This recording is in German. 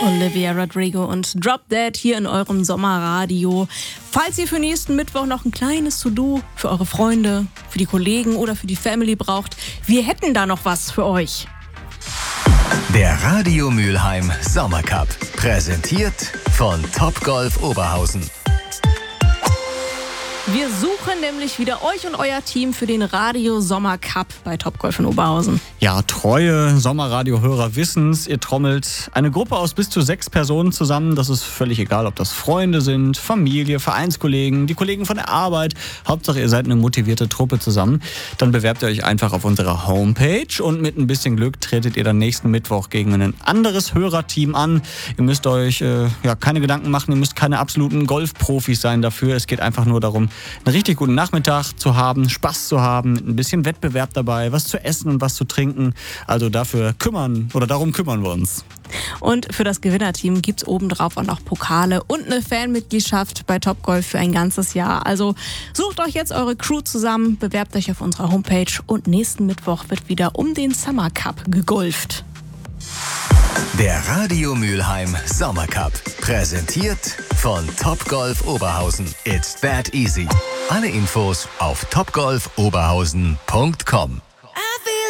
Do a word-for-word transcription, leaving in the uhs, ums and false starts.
Olivia Rodrigo und Drop Dead hier in eurem Sommerradio. Falls ihr für nächsten Mittwoch noch ein kleines To-Do für eure Freunde, für die Kollegen oder für die Family braucht, wir hätten da noch was für euch. Der Radio Mülheim Sommercup, präsentiert von Topgolf Oberhausen. Wir suchen nämlich wieder euch und euer Team für den Radio Sommer Cup bei Topgolf in Oberhausen. Ja, treue Sommerradio-Hörer wissen's, ihr trommelt eine Gruppe aus bis zu sechs Personen zusammen. Das ist völlig egal, ob das Freunde sind, Familie, Vereinskollegen, die Kollegen von der Arbeit. Hauptsache, ihr seid eine motivierte Truppe zusammen. Dann bewerbt ihr euch einfach auf unserer Homepage und mit ein bisschen Glück tretet ihr dann nächsten Mittwoch gegen ein anderes Hörerteam an. Ihr müsst euch äh, ja keine Gedanken machen, ihr müsst keine absoluten Golfprofis sein dafür. Es geht einfach nur darum, einen richtig guten Nachmittag zu haben, Spaß zu haben, mit ein bisschen Wettbewerb dabei, was zu essen und was zu trinken. Also dafür kümmern oder darum kümmern wir uns. Und für das Gewinnerteam gibt's obendrauf auch noch Pokale und eine Fanmitgliedschaft bei Topgolf für ein ganzes Jahr. Also sucht euch jetzt eure Crew zusammen, bewerbt euch auf unserer Homepage und nächsten Mittwoch wird wieder um den Summer Cup gegolft. Der Radio Mülheim Sommercup, präsentiert von Topgolf Oberhausen. It's that easy. Alle Infos auf topgolf oberhausen punkt com.